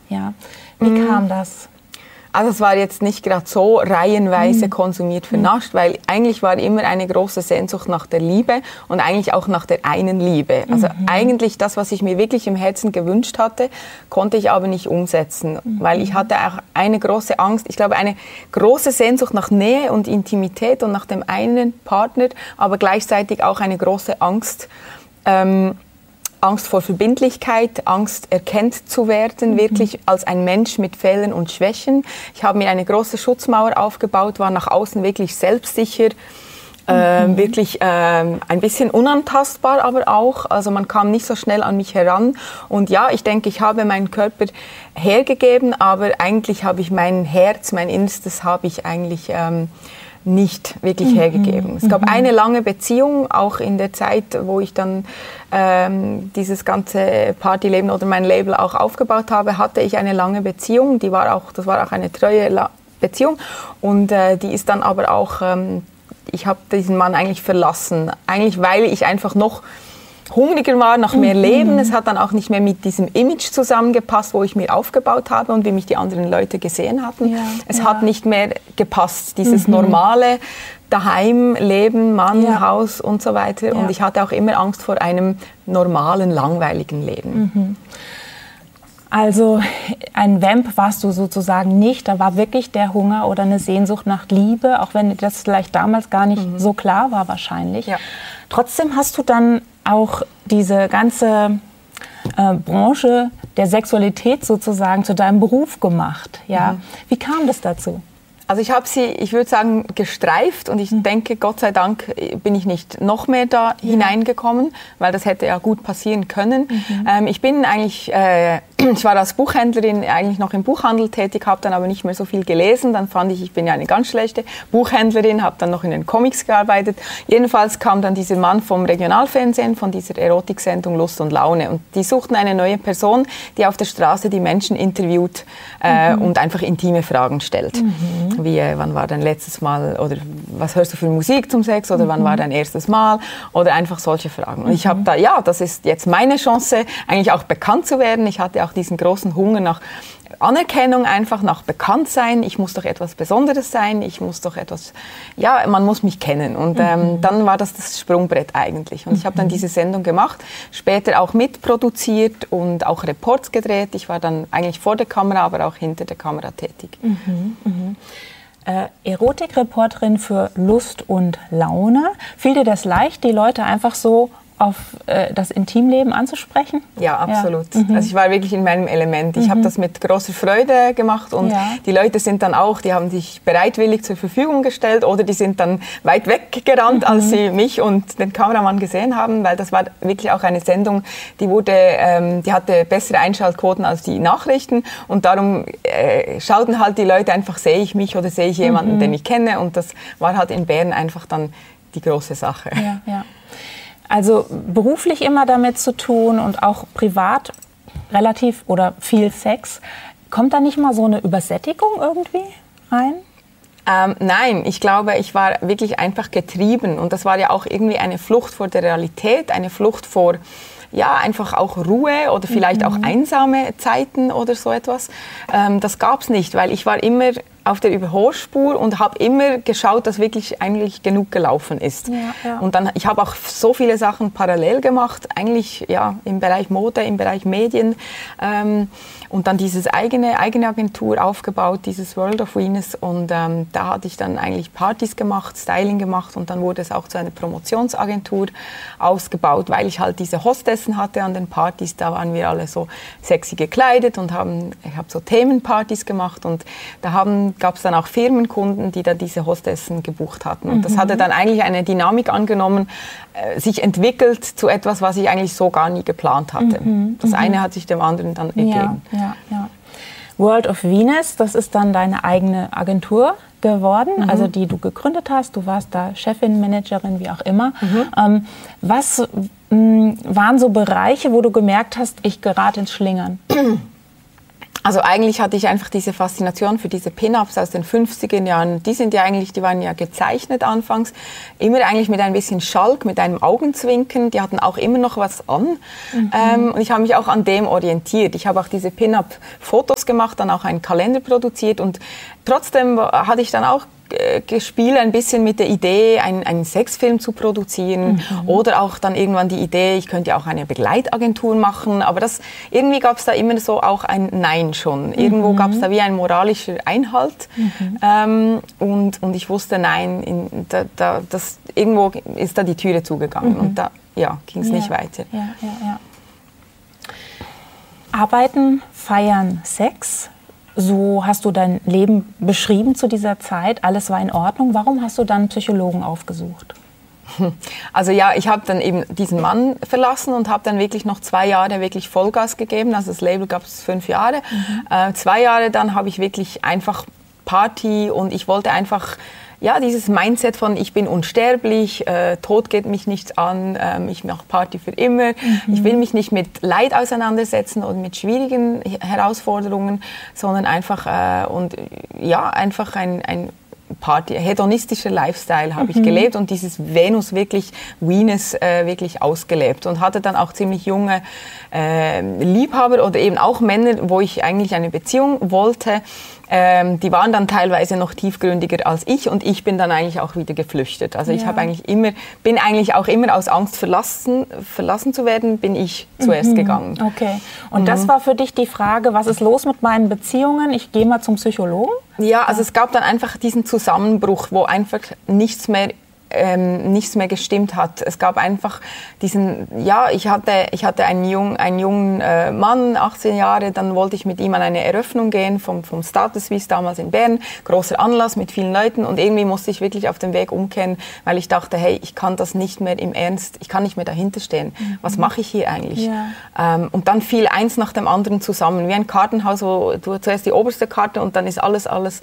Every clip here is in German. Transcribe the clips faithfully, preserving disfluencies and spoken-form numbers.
Ja. Wie mhm. kam das? Also es war jetzt nicht gerade so reihenweise mhm. konsumiert, vernascht, weil eigentlich war immer eine große Sehnsucht nach der Liebe und eigentlich auch nach der einen Liebe. Also mhm. eigentlich das, was ich mir wirklich im Herzen gewünscht hatte, konnte ich aber nicht umsetzen, mhm. weil ich hatte auch eine große Angst, ich glaube eine große Sehnsucht nach Nähe und Intimität und nach dem einen Partner, aber gleichzeitig auch eine große Angst, ähm, Angst vor Verbindlichkeit, Angst erkannt zu werden, mhm. wirklich als ein Mensch mit Fehlern und Schwächen. Ich habe mir eine große Schutzmauer aufgebaut, war nach außen wirklich selbstsicher, mhm. äh, wirklich äh, ein bisschen unantastbar aber auch. Also man kam nicht so schnell an mich heran. Und ja, ich denke, ich habe meinen Körper hergegeben, aber eigentlich habe ich mein Herz, mein Innerstes habe ich eigentlich ähm, nicht wirklich mhm. hergegeben. Es gab mhm. eine lange Beziehung, auch in der Zeit, wo ich dann ähm, dieses ganze Partyleben oder mein Label auch aufgebaut habe, hatte ich eine lange Beziehung. Die war auch, das war auch eine treue La- Beziehung und äh, die ist dann aber auch, ähm, ich habe diesen Mann eigentlich verlassen, eigentlich weil ich einfach noch hungriger war nach mehr Leben. Mhm. Es hat dann auch nicht mehr mit diesem Image zusammengepasst, wo ich mir aufgebaut habe und wie mich die anderen Leute gesehen hatten. Ja, es ja. hat nicht mehr gepasst, dieses mhm. normale Daheimleben, Mann, ja. Haus und so weiter. Ja. Und ich hatte auch immer Angst vor einem normalen, langweiligen Leben. Mhm. Also ein Vamp warst du sozusagen nicht, da war wirklich der Hunger oder eine Sehnsucht nach Liebe, auch wenn das vielleicht damals gar nicht mhm. so klar war wahrscheinlich. Ja. Trotzdem hast du dann auch diese ganze äh, Branche der Sexualität sozusagen zu deinem Beruf gemacht. Ja? Mhm. Wie kam das dazu? Also ich habe sie, ich würde sagen, gestreift und ich mhm. denke, Gott sei Dank bin ich nicht noch mehr da ja. hineingekommen, weil das hätte ja gut passieren können. Mhm. Ähm, ich bin eigentlich, äh, ich war als Buchhändlerin eigentlich noch im Buchhandel tätig, habe dann aber nicht mehr so viel gelesen. Dann fand ich, ich bin ja eine ganz schlechte Buchhändlerin, habe dann noch in den Comics gearbeitet. Jedenfalls kam dann dieser Mann vom Regionalfernsehen, von dieser Erotiksendung Lust und Laune. Und die suchten eine neue Person, die auf der Straße die Menschen interviewt äh, mhm. und einfach intime Fragen stellt. Mhm. Wie, wann war dein letztes Mal, oder was hörst du für Musik zum Sex, oder mhm. wann war dein erstes Mal, oder einfach solche Fragen. Und mhm. ich habe da, ja, das ist jetzt meine Chance, eigentlich auch bekannt zu werden. Ich hatte auch diesen großen Hunger nach Anerkennung, einfach nach Bekanntsein. Ich muss doch etwas Besonderes sein, ich muss doch etwas, ja, man muss mich kennen. Und ähm, mhm. dann war das das Sprungbrett eigentlich. Und mhm. ich habe dann diese Sendung gemacht, später auch mitproduziert und auch Reports gedreht. Ich war dann eigentlich vor der Kamera, aber auch hinter der Kamera tätig. Mhm. Mhm. Äh, Erotikreporterin für Lust und Laune. Fiel dir das leicht, die Leute einfach so auf äh, das Intimleben anzusprechen? Ja, absolut. Ja. Mhm. Also ich war wirklich in meinem Element. Ich mhm. habe das mit großer Freude gemacht und ja. die Leute sind dann auch, die haben sich bereitwillig zur Verfügung gestellt oder die sind dann weit weggerannt, mhm. als sie mich und den Kameramann gesehen haben, weil das war wirklich auch eine Sendung, die wurde, ähm, die hatte bessere Einschaltquoten als die Nachrichten und darum äh, schauten halt die Leute einfach, sehe ich mich oder sehe ich jemanden, mhm. den ich kenne, und das war halt in Bern einfach dann die große Sache. Ja, ja. Also beruflich immer damit zu tun und auch privat relativ oder viel Sex. Kommt da nicht mal so eine Übersättigung irgendwie rein? Ähm, nein, ich glaube, ich war wirklich einfach getrieben. Und das war ja auch irgendwie eine Flucht vor der Realität, eine Flucht vor, ja, einfach auch Ruhe oder vielleicht mhm. auch einsame Zeiten oder so etwas. Ähm, das gab es nicht, weil ich war immer auf der Überholspur und habe immer geschaut, dass wirklich eigentlich genug gelaufen ist. Ja, ja. Und dann, ich habe auch so viele Sachen parallel gemacht, eigentlich ja im Bereich Mode, im Bereich Medien, ähm, und dann dieses eigene eigene Agentur aufgebaut, dieses World of Venus, und ähm, da hatte ich dann eigentlich Partys gemacht, Styling gemacht, und dann wurde es auch zu einer Promotionsagentur ausgebaut, weil ich halt diese Hostessen hatte an den Partys. Da waren wir alle so sexy gekleidet und haben, ich habe so Themenpartys gemacht, und da haben gab es dann auch Firmenkunden, die da diese Hostessen gebucht hatten. Und mhm. das hatte dann eigentlich eine Dynamik angenommen, äh, sich entwickelt zu etwas, was ich eigentlich so gar nie geplant hatte. Mhm. Das eine hat sich dem anderen dann ergeben. Ja, ja, ja. World of Venus, das ist dann deine eigene Agentur geworden, mhm. also die du gegründet hast. Du warst da Chefin, Managerin, wie auch immer. Mhm. Ähm, was mh, waren so Bereiche, wo du gemerkt hast, ich gerate ins Schlingern? Also eigentlich hatte ich einfach diese Faszination für diese Pin-Ups aus den fünfziger Jahren. Die sind ja eigentlich, die waren ja gezeichnet anfangs, immer eigentlich mit ein bisschen Schalk, mit einem Augenzwinkern. Die hatten auch immer noch was an. Mhm. Ähm, und ich habe mich auch an dem orientiert. Ich habe auch diese Pin-Up-Fotos gemacht, dann auch einen Kalender produziert und trotzdem hatte ich dann auch gespielt ein bisschen mit der Idee, einen, einen Sexfilm zu produzieren mhm. oder auch dann irgendwann die Idee, ich könnte auch eine Begleitagentur machen, aber das, irgendwie gab es da immer so auch ein Nein schon. Irgendwo mhm. gab es da wie ein moralischer Einhalt mhm. ähm, und, und ich wusste, nein, in, da, da, das, irgendwo ist da die Türe zugegangen mhm. und da ja, ging es ja. nicht weiter. Ja, ja, ja. Arbeiten, feiern, Sex. So hast du dein Leben beschrieben zu dieser Zeit, alles war in Ordnung. Warum hast du dann einen Psychologen aufgesucht? Also ja, ich habe dann eben diesen Mann verlassen und habe dann wirklich noch zwei Jahre wirklich Vollgas gegeben. Also das Label gab es fünf Jahre. Mhm. Äh, zwei Jahre dann habe ich wirklich einfach Party und ich wollte einfach ja, dieses Mindset von ich bin unsterblich, äh, Tod geht mich nichts an, ähm, ich mache Party für immer. Mhm. Ich will mich nicht mit Leid auseinandersetzen oder mit schwierigen Herausforderungen, sondern einfach äh, und ja, einfach ein, ein Party, hedonistischer Lifestyle habe mhm. ich gelebt und dieses Venus wirklich, Venus äh, wirklich ausgelebt und hatte dann auch ziemlich junge äh, Liebhaber oder eben auch Männer, wo ich eigentlich eine Beziehung wollte. Ähm, die waren dann teilweise noch tiefgründiger als ich und ich bin dann eigentlich auch wieder geflüchtet. Also ja. ich habe eigentlich immer, bin eigentlich auch immer aus Angst verlassen, verlassen zu werden, bin ich zuerst mhm. gegangen. Okay. Und mhm. das war für dich die Frage, was ist los mit meinen Beziehungen? Ich gehe mal zum Psychologen? Ja, also es gab dann einfach diesen Zusammenbruch, wo einfach nichts mehr Ähm, nichts mehr gestimmt hat. Es gab einfach diesen, ja, ich hatte, ich hatte einen, jung, einen jungen äh, Mann, achtzehn Jahre, dann wollte ich mit ihm an eine Eröffnung gehen vom, vom Status Suisse damals in Bern, großer Anlass mit vielen Leuten und irgendwie musste ich wirklich auf den Weg umkehren, weil ich dachte, hey, ich kann das nicht mehr im Ernst, ich kann nicht mehr dahinter stehen. Mhm. Was mache ich hier eigentlich? Ja. Ähm, und dann fiel eins nach dem anderen zusammen, wie ein Kartenhaus, wo du zuerst die oberste Karte und dann ist alles, alles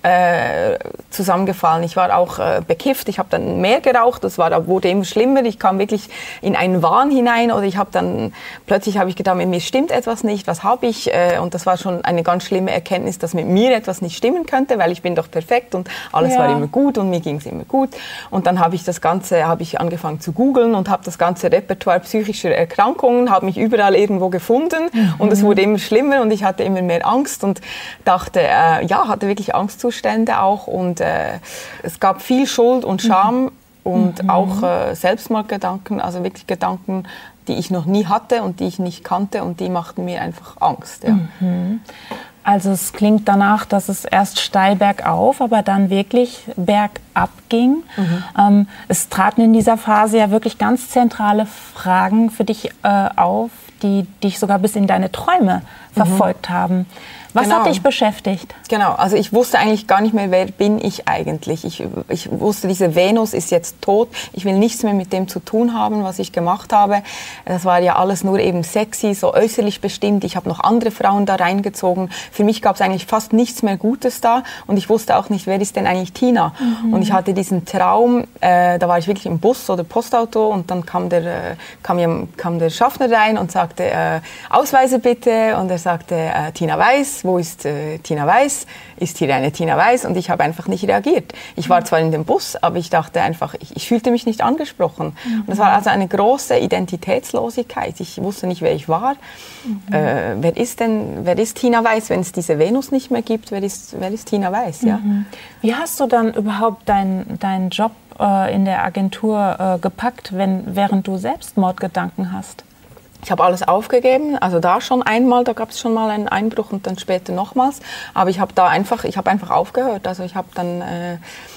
äh, zusammengefallen. Ich war auch äh, bekifft, ich habe dann mehr geraucht, das war, da wurde immer schlimmer, ich kam wirklich in einen Wahn hinein oder ich habe dann, plötzlich habe ich gedacht, mit mir stimmt etwas nicht, was habe ich? Und das war schon eine ganz schlimme Erkenntnis, dass mit mir etwas nicht stimmen könnte, weil ich bin doch perfekt und alles ja. war immer gut und mir ging es immer gut. Und dann habe ich das Ganze, habe ich angefangen zu googeln und habe das ganze Repertoire psychischer Erkrankungen, habe mich überall irgendwo gefunden mhm. und es wurde immer schlimmer und ich hatte immer mehr Angst und dachte, äh, ja, hatte wirklich Angstzustände auch und äh, es gab viel Schuld und Scham mhm. und mhm. auch äh, Selbstmordgedanken, also wirklich Gedanken, die ich noch nie hatte und die ich nicht kannte und die machten mir einfach Angst. Ja. Mhm. Also es klingt danach, dass es erst steil bergauf, aber dann wirklich bergab ging. Mhm. Ähm, es traten in dieser Phase ja wirklich ganz zentrale Fragen für dich äh, auf, die dich sogar bis in deine Träume mhm. verfolgt haben. Was genau. hat dich beschäftigt? Genau, also ich wusste eigentlich gar nicht mehr, wer bin ich eigentlich. Ich, ich wusste, diese Venus ist jetzt tot. Ich will nichts mehr mit dem zu tun haben, was ich gemacht habe. Das war ja alles nur eben sexy, so äußerlich bestimmt. Ich habe noch andere Frauen da reingezogen. Für mich gab es eigentlich fast nichts mehr Gutes da. Und ich wusste auch nicht, wer ist denn eigentlich Tina? Mhm. Und ich hatte diesen Traum, äh, da war ich wirklich im Bus oder Postauto und dann kam der, äh, kam, kam der Schaffner rein und sagte, äh, Ausweise bitte. Und er sagte, äh, Tina Weiß. Wo ist äh, Tina Weiß? Ist hier eine Tina Weiß? Und ich habe einfach nicht reagiert. Ich war zwar in dem Bus, aber ich dachte einfach, ich, ich fühlte mich nicht angesprochen. Mhm. Und das war also eine große Identitätslosigkeit. Ich wusste nicht, wer ich war. Mhm. Äh, wer ist denn, wer ist Tina Weiß, wenn es diese Venus nicht mehr gibt? Wer ist, wer ist Tina Weiß? Ja? Mhm. Wie hast du dann überhaupt deinen dein Job äh, in der Agentur äh, gepackt, wenn, während du Selbstmordgedanken hast? Ich habe alles aufgegeben, also da schon einmal, da gab es schon mal einen Einbruch und dann später nochmals. Aber ich habe da einfach, ich habe einfach aufgehört. Also ich habe dann äh,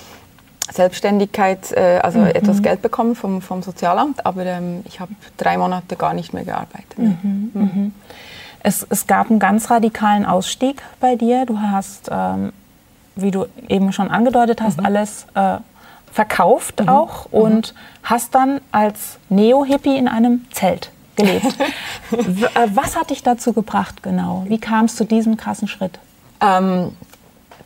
Selbstständigkeit, äh, also mhm. etwas Geld bekommen vom, vom Sozialamt, aber ähm, ich habe drei Monate gar nicht mehr gearbeitet. Mhm. Mhm. Es, es gab einen ganz radikalen Ausstieg bei dir. Du hast, ähm, wie du eben schon angedeutet hast, mhm. alles äh, verkauft mhm. auch und mhm. hast dann als Neo-Hippie in einem Zelt gelebt. Was hat dich dazu gebracht genau? Wie kam es zu diesem krassen Schritt? Ähm,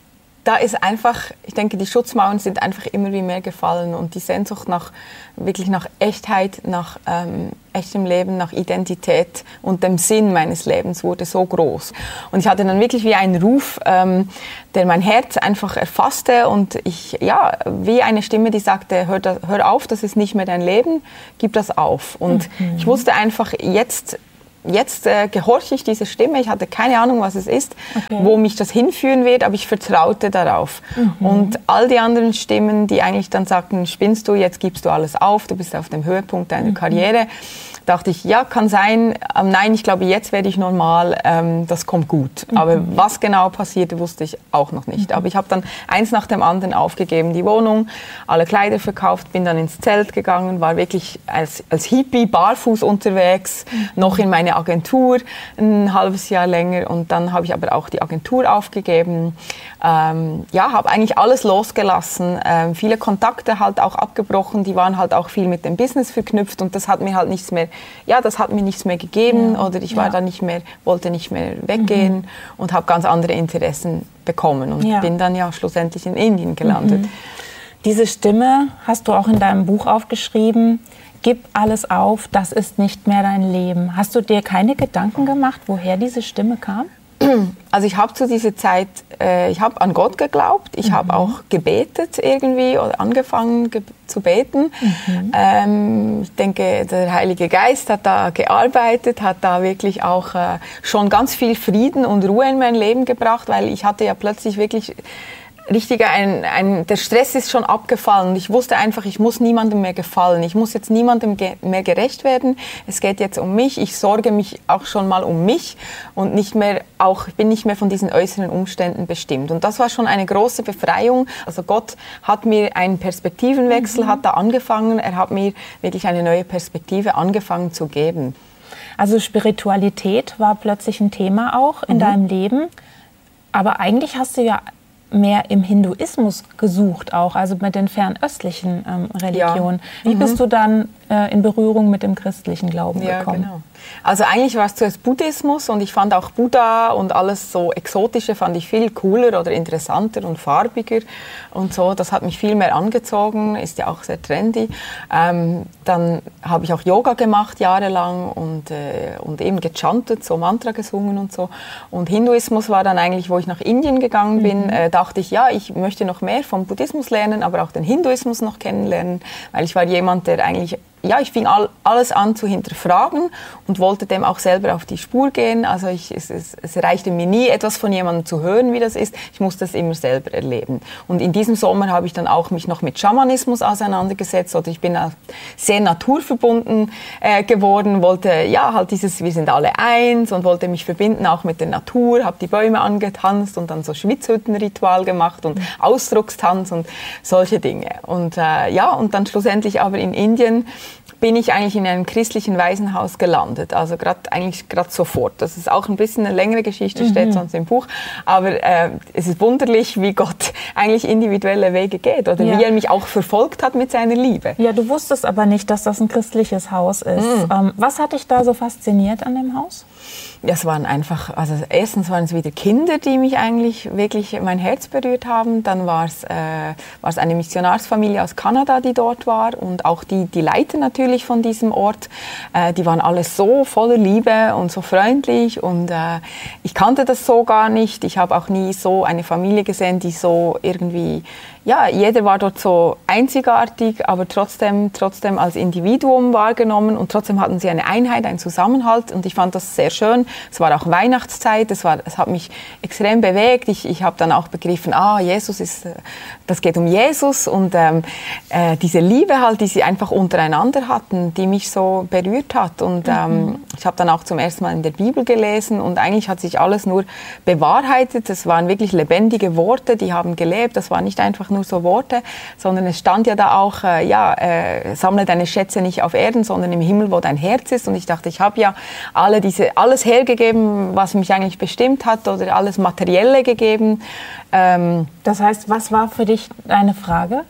da ist einfach, ich denke, die Schutzmauern sind einfach immer wie mehr gefallen und die Sehnsucht nach, wirklich nach Echtheit, nach ähm, echtem Leben, nach Identität und dem Sinn meines Lebens wurde so groß. Und ich hatte dann wirklich wie einen Ruf, ähm, der mein Herz einfach erfasste und ich, ja, wie eine Stimme, die sagte, hör, da, hör auf, das ist nicht mehr dein Leben, gib das auf. Und mhm. ich wusste einfach, jetzt Jetzt äh, gehorche ich dieser Stimme, ich hatte keine Ahnung, was es ist, okay. wo mich das hinführen wird, aber ich vertraute darauf. Mhm. Und all die anderen Stimmen, die eigentlich dann sagten, spinnst du, jetzt gibst du alles auf, du bist auf dem Höhepunkt deiner mhm. Karriere, dachte ich, ja, kann sein, ähm, nein, ich glaube, jetzt werde ich normal, ähm, das kommt gut. Mhm. Aber was genau passierte, wusste ich auch noch nicht. Mhm. Aber ich habe dann eins nach dem anderen aufgegeben, die Wohnung, alle Kleider verkauft, bin dann ins Zelt gegangen, war wirklich als, als Hippie barfuß unterwegs, mhm. noch in meine Agentur, ein halbes Jahr länger und dann habe ich aber auch die Agentur aufgegeben. Ähm, ja, habe eigentlich alles losgelassen, ähm, viele Kontakte halt auch abgebrochen, die waren halt auch viel mit dem Business verknüpft und das hat mir halt nichts mehr, ja, das hat mir nichts mehr gegeben ja. oder ich war ja. da nicht mehr, wollte nicht mehr weggehen mhm. und habe ganz andere Interessen bekommen und ja. bin dann ja schlussendlich in Indien gelandet. Mhm. Diese Stimme hast du auch in deinem Buch aufgeschrieben, gib alles auf, das ist nicht mehr dein Leben. Hast du dir keine Gedanken gemacht, woher diese Stimme kam? Also ich habe zu dieser Zeit, äh, ich habe an Gott geglaubt, ich mhm. habe auch gebetet irgendwie oder angefangen ge- zu beten. Mhm. Ähm, ich denke, der Heilige Geist hat da gearbeitet, hat da wirklich auch äh, schon ganz viel Frieden und Ruhe in mein Leben gebracht, weil ich hatte ja plötzlich wirklich richtig ein, ein, der Stress ist schon abgefallen. Ich wusste einfach, ich muss niemandem mehr gefallen. Ich muss jetzt niemandem ge- mehr gerecht werden. Es geht jetzt um mich. Ich sorge mich auch schon mal um mich und nicht mehr auch, ich bin nicht mehr von diesen äußeren Umständen bestimmt. Und das war schon eine große Befreiung. Also Gott hat mir einen Perspektivenwechsel, mhm. hat da angefangen. Er hat mir wirklich eine neue Perspektive angefangen zu geben. Also Spiritualität war plötzlich ein Thema auch in mhm. deinem Leben. Aber eigentlich hast du ja mehr im Hinduismus gesucht auch, also mit den fernöstlichen ähm, Religionen. Ja. Wie mhm. bist du dann äh, in Berührung mit dem christlichen Glauben ja, gekommen? Genau. Also eigentlich war es zuerst Buddhismus und ich fand auch Buddha und alles so Exotische fand ich viel cooler oder interessanter und farbiger und so. Das hat mich viel mehr angezogen, ist ja auch sehr trendy. Ähm, dann habe ich auch Yoga gemacht jahrelang und, äh, und eben gechantet, so Mantra gesungen und so. Und Hinduismus war dann eigentlich, wo ich nach Indien gegangen bin, mhm. äh, dachte ich, ja, ich möchte noch mehr vom Buddhismus lernen, aber auch den Hinduismus noch kennenlernen, weil ich war jemand, der eigentlich ja, ich fing all, alles an zu hinterfragen und wollte dem auch selber auf die Spur gehen. Also ich, es, es, es reichte mir nie, etwas von jemandem zu hören, wie das ist. Ich musste es immer selber erleben. Und in diesem Sommer habe ich dann auch mich noch mit Schamanismus auseinandergesetzt. Oder ich bin auch sehr naturverbunden äh, geworden, wollte ja halt dieses, wir sind alle eins und wollte mich verbinden auch mit der Natur, habe die Bäume angetanzt und dann so Schwitzhüttenritual gemacht und Ausdruckstanz und solche Dinge. Und äh, ja, und dann schlussendlich aber in Indien bin ich eigentlich in einem christlichen Waisenhaus gelandet, also gerade eigentlich gerade sofort. Das ist auch ein bisschen eine längere Geschichte, mhm. steht sonst im Buch, aber äh, es ist wunderlich, wie Gott eigentlich individuelle Wege geht oder ja. wie er mich auch verfolgt hat mit seiner Liebe. Ja, du wusstest aber nicht, dass das ein christliches Haus ist. Mhm. Ähm, was hat dich da so fasziniert an dem Haus? Ja, es waren einfach, also erstens waren es wieder Kinder, die mich eigentlich wirklich mein Herz berührt haben. Dann war es, äh, war es eine Missionarsfamilie aus Kanada, die dort war und auch die, die Leiter natürlich von diesem Ort. Äh, die waren alle so voller Liebe und so freundlich und äh, ich kannte das so gar nicht. Ich habe auch nie so eine Familie gesehen, die so irgendwie, ja, jeder war dort so einzigartig, aber trotzdem, trotzdem als Individuum wahrgenommen und trotzdem hatten sie eine Einheit, einen Zusammenhalt und ich fand das sehr schön. Es war auch Weihnachtszeit, es, war, es hat mich extrem bewegt. Ich, ich habe dann auch begriffen, ah, Jesus ist, das geht um Jesus und ähm, äh, diese Liebe halt, die sie einfach untereinander hatten, die mich so berührt hat. Und ähm, mhm. ich habe dann auch zum ersten Mal in der Bibel gelesen und eigentlich hat sich alles nur bewahrheitet. Es waren wirklich lebendige Worte, die haben gelebt. Das waren nicht einfach nur so Worte, sondern es stand ja da auch, äh, ja, äh, sammle deine Schätze nicht auf Erden, sondern im Himmel, wo dein Herz ist. Und ich dachte, ich habe ja alle diese, alles hergegeben, was mich eigentlich bestimmt hat oder alles Materielle gegeben. Ähm, das heißt, was war für dich deine Frage?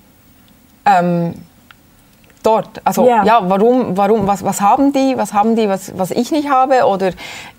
Ähm, dort, also ja, ja warum, warum, was, was haben die, was haben die, was, was ich nicht habe oder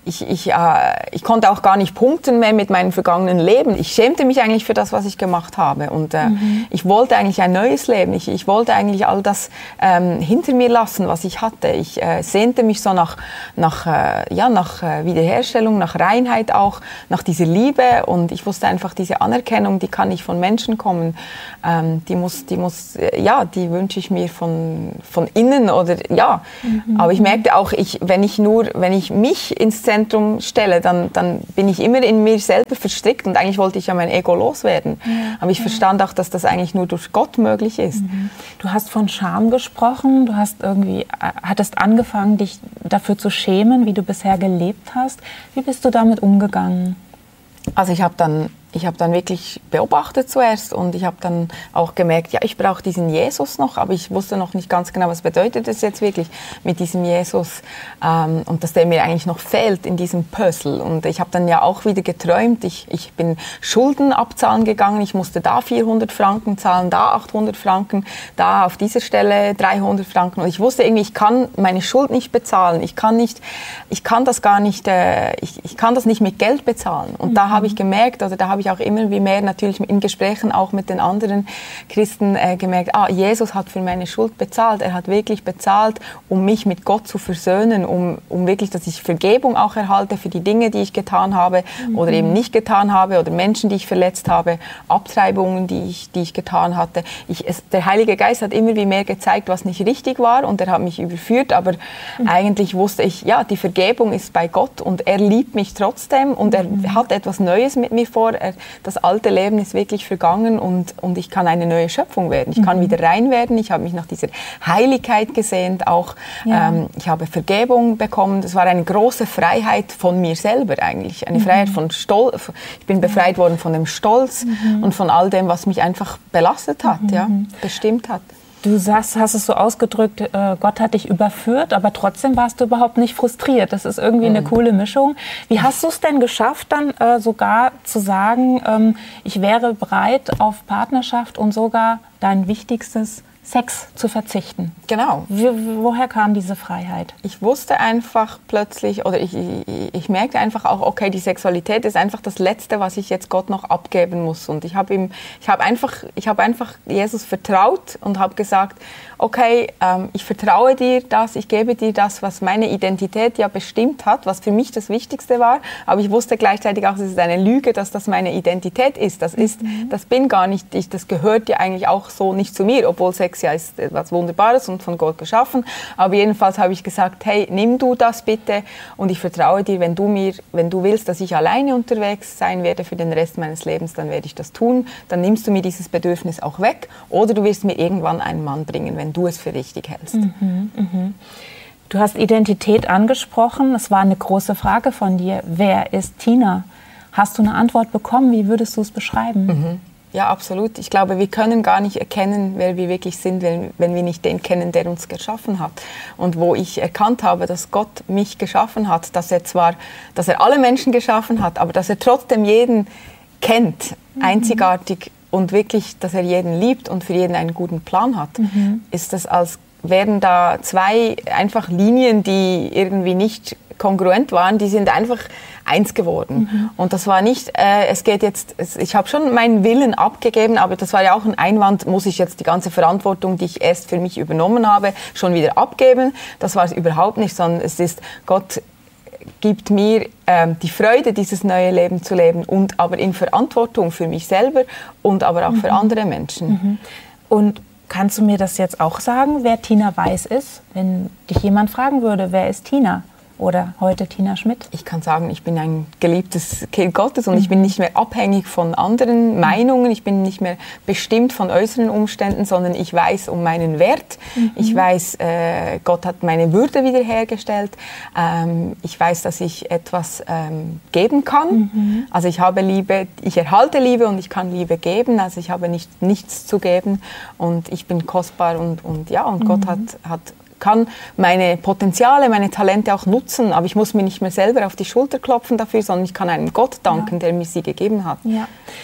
ich, ich, äh, ich konnte auch gar nicht punkten mehr mit meinem vergangenen Leben. Ich schämte mich eigentlich für das, was ich gemacht habe. Und äh, mhm. ich wollte eigentlich ein neues Leben. Ich, ich wollte eigentlich all das ähm, hinter mir lassen, was ich hatte. Ich äh, sehnte mich so nach, nach, äh, ja, nach äh, Wiederherstellung, nach Reinheit auch, nach dieser Liebe. Und ich wusste einfach, diese Anerkennung, die kann nicht von Menschen kommen. Ähm, die muss, die muss, äh, ja, die wünsche ich mir von, von innen oder, ja. Mhm. Aber ich merkte auch, ich, wenn ich nur, wenn ich mich ins Zentrum stelle, dann, dann bin ich immer in mir selber verstrickt und eigentlich wollte ich ja mein Ego loswerden. Ja, aber ich ja. verstand auch, dass das eigentlich nur durch Gott möglich ist. Mhm. Du hast von Scham gesprochen, du hast irgendwie, hattest angefangen, dich dafür zu schämen, wie du bisher gelebt hast. Wie bist du damit umgegangen? Also ich habe dann Ich habe dann wirklich beobachtet zuerst und ich habe dann auch gemerkt, ja, ich brauche diesen Jesus noch, aber ich wusste noch nicht ganz genau, was bedeutet es jetzt wirklich mit diesem Jesus ähm, und dass der mir eigentlich noch fehlt in diesem Puzzle. Und ich habe dann ja auch wieder geträumt, ich, ich bin Schulden abzahlen gegangen, ich musste da vierhundert Franken zahlen, da achthundert Franken, da auf dieser Stelle dreihundert Franken und ich wusste irgendwie, ich kann meine Schuld nicht bezahlen, ich kann nicht, ich kann das gar nicht, äh, ich, ich kann das nicht mit Geld bezahlen. Und mhm. da habe ich gemerkt, oder da habe ich auch immer wie mehr natürlich in Gesprächen auch mit den anderen Christen äh, gemerkt, ah, Jesus hat für meine Schuld bezahlt. Er hat wirklich bezahlt, um mich mit Gott zu versöhnen, um, um wirklich, dass ich Vergebung auch erhalte für die Dinge, die ich getan habe mhm. oder eben nicht getan habe oder Menschen, die ich verletzt habe, Abtreibungen, die ich, die ich getan hatte. Ich, es, der Heilige Geist hat immer wie mehr gezeigt, was nicht richtig war und er hat mich überführt, aber mhm. eigentlich wusste ich, ja, die Vergebung ist bei Gott und er liebt mich trotzdem und er mhm. hat etwas Neues mit mir vor. Er, das alte Leben ist wirklich vergangen und, und ich kann eine neue Schöpfung werden. Ich kann mhm. wieder rein werden. Ich habe mich nach dieser Heiligkeit gesehnt. Auch ja. ähm, ich habe Vergebung bekommen. Das war eine große Freiheit von mir selber eigentlich. Eine mhm. Freiheit von Stolz. Ich bin befreit worden von dem Stolz mhm. und von all dem, was mich einfach belastet hat, mhm. ja, bestimmt hat. Du sagst, hast es so ausgedrückt, äh, Gott hat dich überführt, aber trotzdem warst du überhaupt nicht frustriert. Das ist irgendwie mhm. eine coole Mischung. Wie hast du es denn geschafft, dann äh, sogar zu sagen, ähm, ich wäre bereit, auf Partnerschaft und sogar dein wichtigstes Sex zu verzichten? Genau. Wie, woher kam diese Freiheit? Ich wusste einfach plötzlich, oder ich, ich, ich merkte einfach auch, okay, die Sexualität ist einfach das Letzte, was ich jetzt Gott noch abgeben muss. Und ich habe ihm, ich habe einfach, ich habe einfach Jesus vertraut und habe gesagt, okay, ähm, ich vertraue dir das, ich gebe dir das, was meine Identität ja bestimmt hat, was für mich das Wichtigste war. Aber ich wusste gleichzeitig auch, es ist eine Lüge, dass das meine Identität ist. Das ist, mhm. das bin gar nicht ich. Das gehört ja eigentlich auch so nicht zu mir, obwohl Sex ja ist etwas Wunderbares und von Gott geschaffen. Aber jedenfalls habe ich gesagt, hey, nimm du das bitte und ich vertraue dir, wenn du mir, wenn du willst, dass ich alleine unterwegs sein werde für den Rest meines Lebens, dann werde ich das tun. Dann nimmst du mir dieses Bedürfnis auch weg oder du wirst mir irgendwann einen Mann bringen, wenn du es für richtig hältst. Mhm, mhm. Du hast Identität angesprochen. Es war eine große Frage von dir. Wer ist Tina? Hast du eine Antwort bekommen? Wie würdest du es beschreiben? Mhm. Ja, absolut. Ich glaube, wir können gar nicht erkennen, wer wir wirklich sind, wenn, wenn wir nicht den kennen, der uns geschaffen hat. Und wo ich erkannt habe, dass Gott mich geschaffen hat, dass er zwar, dass er alle Menschen geschaffen hat, aber dass er trotzdem jeden kennt, mhm. einzigartig und wirklich, dass er jeden liebt und für jeden einen guten Plan hat, mhm. ist das, als wären da zwei einfach Linien, die irgendwie nicht kongruent waren, die sind einfach eins geworden. Mhm. Und das war nicht, äh, es geht jetzt, es, ich habe schon meinen Willen abgegeben, aber das war ja auch ein Einwand, muss ich jetzt die ganze Verantwortung, die ich erst für mich übernommen habe, schon wieder abgeben. Das war es überhaupt nicht, sondern es ist, Gott gibt mir ähm, die Freude, dieses neue Leben zu leben und aber in Verantwortung für mich selber und aber auch mhm. für andere Menschen. Mhm. Und kannst du mir das jetzt auch sagen, wer Tina Weiß ist? Wenn dich jemand fragen würde, wer ist Tina? Oder heute Tina Schmidt? Ich kann sagen, ich bin ein geliebtes Kind Gottes und mhm. ich bin nicht mehr abhängig von anderen Meinungen. Ich bin nicht mehr bestimmt von äußeren Umständen, sondern ich weiß um meinen Wert. Mhm. Ich weiß, äh, Gott hat meine Würde wiederhergestellt. Ähm, ich weiß, dass ich etwas ähm, geben kann. Mhm. Also ich habe Liebe, ich erhalte Liebe und ich kann Liebe geben. Also ich habe nicht, nichts zu geben und ich bin kostbar und, und ja, und mhm. Gott hat, hat kann meine Potenziale, meine Talente auch nutzen, aber ich muss mir nicht mehr selber auf die Schulter klopfen dafür, sondern ich kann einem Gott danken, ja. der mir sie gegeben hat. Ja.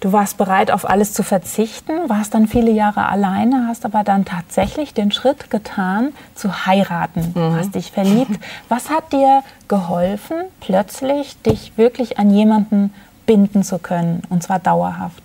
Du warst bereit, auf alles zu verzichten, warst dann viele Jahre alleine, hast aber dann tatsächlich den Schritt getan, zu heiraten. Du hast dich verliebt. Was hat dir geholfen, plötzlich dich wirklich an jemanden binden zu können, und zwar dauerhaft?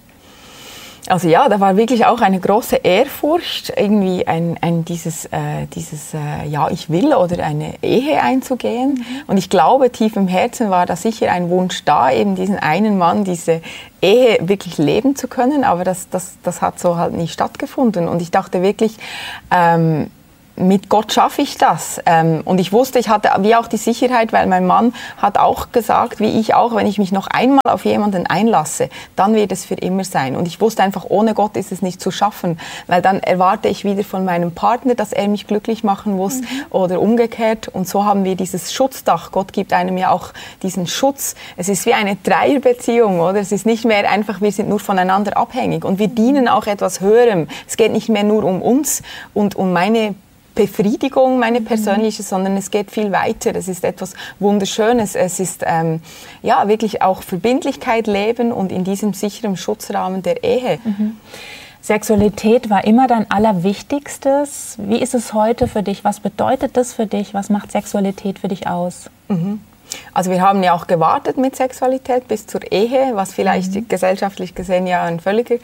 Also ja, da war wirklich auch eine große Ehrfurcht, irgendwie ein, ein dieses, äh, dieses äh, ja, ich will oder eine Ehe einzugehen. Mhm. Und ich glaube, tief im Herzen war da sicher ein Wunsch da, eben diesen einen Mann, diese Ehe wirklich leben zu können. Aber das, das, das hat so halt nie stattgefunden. Und ich dachte wirklich, ähm, mit Gott schaffe ich das. Und ich wusste, ich hatte wie auch die Sicherheit, weil mein Mann hat auch gesagt, wie ich auch, wenn ich mich noch einmal auf jemanden einlasse, dann wird es für immer sein. Und ich wusste einfach, ohne Gott ist es nicht zu schaffen, weil dann erwarte ich wieder von meinem Partner, dass er mich glücklich machen muss, mhm. oder umgekehrt. Und so haben wir dieses Schutzdach. Gott gibt einem ja auch diesen Schutz. Es ist wie eine Dreierbeziehung, oder? Es ist nicht mehr einfach, wir sind nur voneinander abhängig. Und wir dienen auch etwas Höherem. Es geht nicht mehr nur um uns und um meine Befriedigung, meine persönliche, mhm. sondern es geht viel weiter. Es ist etwas Wunderschönes. Es ist ähm, ja wirklich auch Verbindlichkeit leben und in diesem sicheren Schutzrahmen der Ehe. Mhm. Sexualität war immer dein Allerwichtigstes. Wie ist es heute für dich? Was bedeutet das für dich? Was macht Sexualität für dich aus? Mhm. Also wir haben ja auch gewartet mit Sexualität bis zur Ehe, was vielleicht mhm. gesellschaftlich gesehen ja ein völliger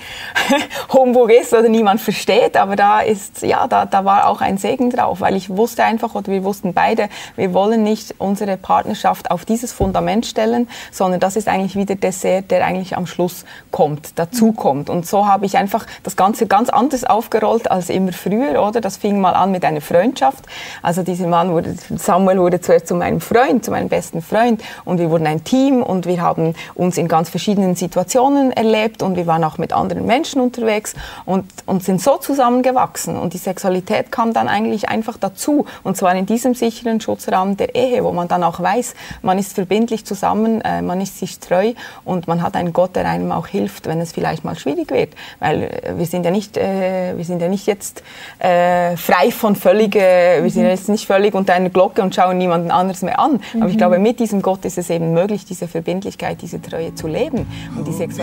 Humbug ist oder niemand versteht, aber da ist, ja, da, da war auch ein Segen drauf, weil ich wusste einfach, oder wir wussten beide, wir wollen nicht unsere Partnerschaft auf dieses Fundament stellen, sondern das ist eigentlich wie der Dessert, der eigentlich am Schluss kommt, dazu kommt. Und so habe ich einfach das Ganze ganz anders aufgerollt als immer früher, oder? Das fing mal an mit einer Freundschaft. Also dieser Mann wurde, Samuel wurde zuerst zu meinem Freund, zu meinem besten Freund, und wir wurden ein Team und wir haben uns in ganz verschiedenen Situationen erlebt und wir waren auch mit anderen Menschen unterwegs und, und sind so zusammengewachsen, und die Sexualität kam dann eigentlich einfach dazu, und zwar in diesem sicheren Schutzrahmen der Ehe, wo man dann auch weiß, man ist verbindlich zusammen, äh, man ist sich treu und man hat einen Gott, der einem auch hilft, wenn es vielleicht mal schwierig wird, weil äh, wir sind ja nicht, äh, wir sind ja nicht jetzt äh, frei von völlig, äh, wir sind ja jetzt nicht völlig unter einer Glocke und schauen niemanden anders mehr an, aber ich glaube, mit diesem Gott ist es eben möglich, diese Verbindlichkeit, diese Treue zu leben und die Sexualität